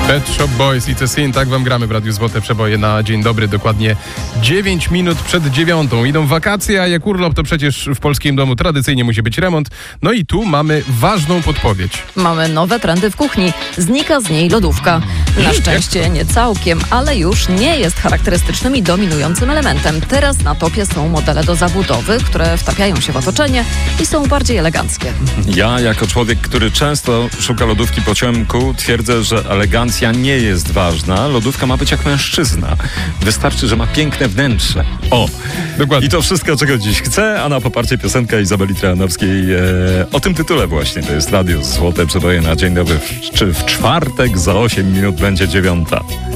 Pet Shop Boys i The Sin, tak wam gramy w Radiu Złote Przeboje na dzień dobry, dokładnie 9 minut przed 9. Idą wakacje, a jak urlop, to przecież w polskim domu tradycyjnie musi być remont. No i tu mamy ważną podpowiedź. Mamy nowe trendy w kuchni. Znika z niej lodówka. Na szczęście nie całkiem, ale już nie jest charakterystycznym i dominującym elementem. Teraz na topie są modele do zabudowy, które wtapiają się w otoczenie i są bardziej eleganckie. Ja, jako człowiek, który często szuka lodówki po ciemku, twierdzę, że elegancja nie jest ważna. Lodówka ma być jak mężczyzna. Wystarczy, że ma piękne wnętrze. O! Dokładnie. I to wszystko, czego dziś chcę, a na poparcie piosenka Izabeli Trojanowskiej o tym tytule właśnie. To jest Radio Złote Przeboje na dzień dobry. W czwartek za 8 minut będzie 9.